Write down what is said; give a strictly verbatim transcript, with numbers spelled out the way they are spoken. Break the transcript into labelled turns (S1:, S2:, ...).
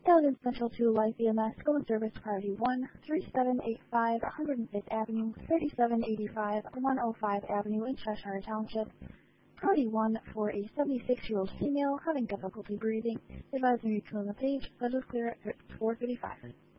S1: Elegant Central two Life E M S, Golden Service Priority one, three seven eight five one hundred fifth Avenue, thirty-seven eighty-five one oh five Avenue in Cheshire Township. Priority one for a seventy-six-year-old female having difficulty breathing. Advising you to on the page, let us clear at four thirty-five.